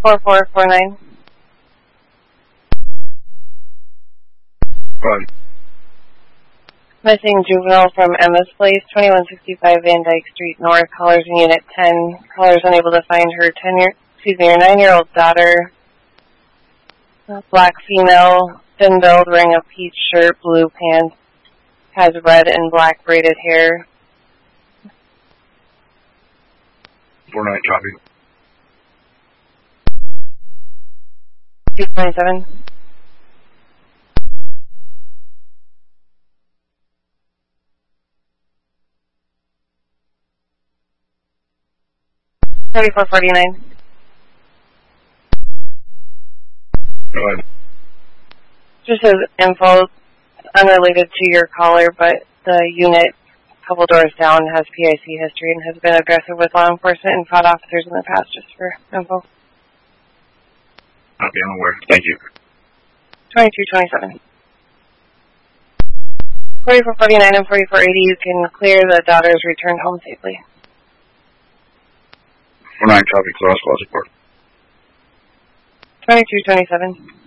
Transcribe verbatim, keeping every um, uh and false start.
four four four nine. Go ahead. Missing juvenile from Emma's Place, twenty-one sixty-five Van Dyke Street North. Callers in Unit ten. Callers unable to find her ten year, excuse me, her nine-year-old daughter. Black female, thin build, wearing a peach shirt, blue pants, has red and black braided hair. four nine, copy. two twenty-seven. thirty-four forty-nine. Go ahead. Just as info, unrelated to your caller, but the unit a couple doors down has P I C history and has been aggressive with law enforcement and fought officers in the past, just for info. Okay, I'm aware. Thank you. twenty-two twenty-seven. forty-four forty-nine and forty-four eighty, you can clear the daughters returned home safely. four nine, copy. Close, close report. twenty-two twenty-seven.